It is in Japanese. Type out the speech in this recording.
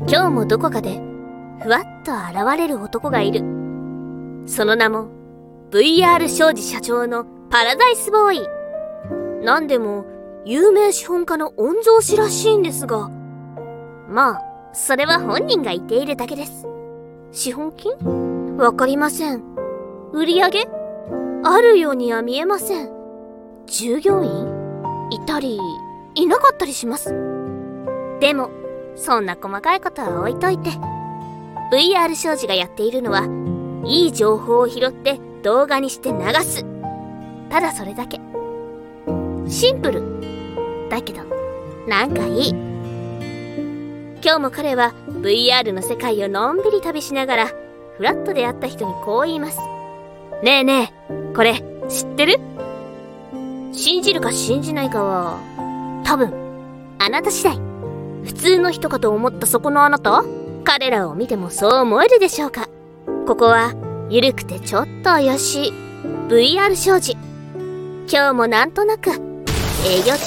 今日もどこかでふわっと現れる男がいる。その名も VR 商事社長のパラダイスボーイ。なんでも有名資本家の御曹司らしいんですが、まあそれは本人が言っているだけです。資本金？わかりません。売り上げ？あるようには見えません。従業員？いたりいなかったりします。でもそんな細かいことは置いといて、 VR 商事がやっているのはいい情報を拾って動画にして流す。ただそれだけ。シンプルだけどなんかいい。今日も彼は VR の世界をのんびり旅しながらフラッと出会った人にこう言います。ねえねえ、これ知ってる？信じるか信じないかは多分あなた次第。普通の人かと思ったそこのあなた、彼らを見てもそう思えるでしょうか。ここはゆるくてちょっと怪しい VR 商事。今日もなんとなく営業